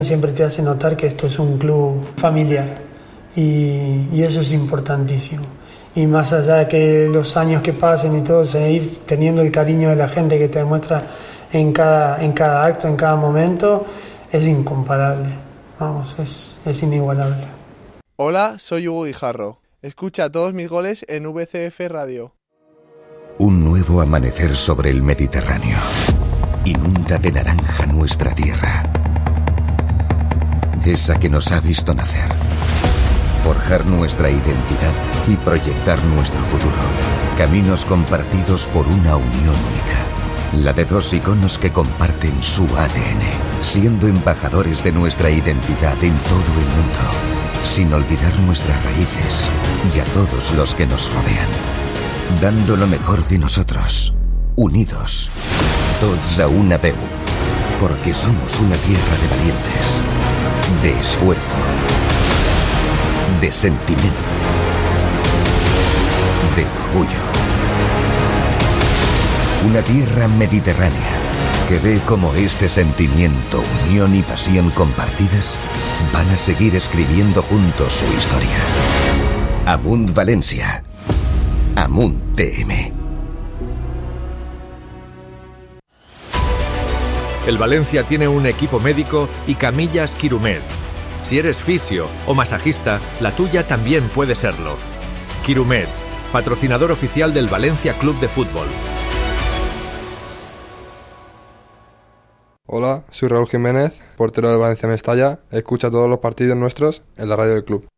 Siempre te hace notar que esto es un club familiar y eso es importantísimo. Y más allá de que los años que pasen y todo, seguir teniendo el cariño de la gente que te demuestra en cada acto, en cada momento, es incomparable. Vamos, es inigualable. Hola, soy Hugo Guijarro. Escucha todos mis goles en VCF Radio. Un nuevo amanecer sobre el Mediterráneo. Inunda de naranja nuestra tierra. Esa que nos ha visto nacer. Forjar nuestra identidad y proyectar nuestro futuro. Caminos compartidos por una unión única. La de dos iconos que comparten su ADN, siendo embajadores de nuestra identidad en todo el mundo, sin olvidar nuestras raíces y a todos los que nos rodean. Dando lo mejor de nosotros, unidos, tots a una veu, porque somos una tierra de valientes, de esfuerzo, de sentimiento, de orgullo. Una tierra mediterránea que ve cómo este sentimiento, unión y pasión compartidas van a seguir escribiendo juntos su historia. Amunt Valencia. Amunt TM. El Valencia tiene un equipo médico y camillas Quirumed. Si eres fisio o masajista, la tuya también puede serlo. Quirumed, patrocinador oficial del Valencia Club de Fútbol. Hola, soy Raúl Jiménez, portero del Valencia Mestalla. Escucha todos los partidos nuestros en la radio del club.